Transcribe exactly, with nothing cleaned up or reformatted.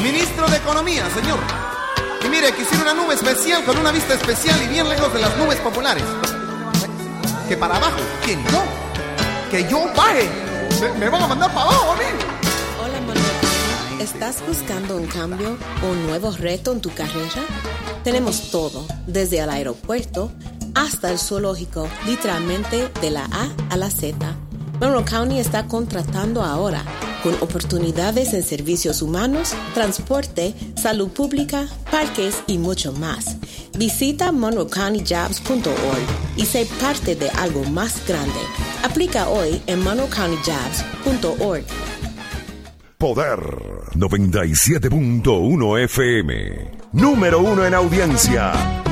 Ministro de Economía, señor. Y mire, quisiera una nube especial con una vista especial y bien lejos de las nubes populares. Que para abajo. ¿Quién? ¿Yo? Que yo baje. Me, me van a mandar para abajo a mí. Hola, Manuel. ¿Estás buscando un cambio o un nuevo reto en tu carrera? Tenemos todo, desde el aeropuerto hasta el zoológico, literalmente de la A a la Z. Monroe County está contratando ahora, con oportunidades en servicios humanos, transporte, salud pública, parques y mucho más. Visita monroe county jobs punto org y sé parte de algo más grande. Aplica hoy en monroe county jobs punto org. Poder noventa y siete punto uno F M. Número uno en audiencia.